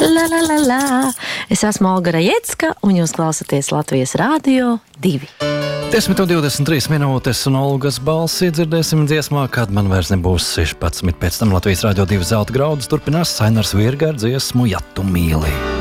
La, la, la, la. Es esmu Olga Rajecka, un jūs klausāties Latvijas Rādio 2. 10:23 minūtes, un Olgas balsi dzirdēsim dziesmā, kad man vairs nebūs 16. Pēc tam Latvijas Rādio 2 zelta graudus turpinās Sainars Virga ar dziesmu Ja tu mīli.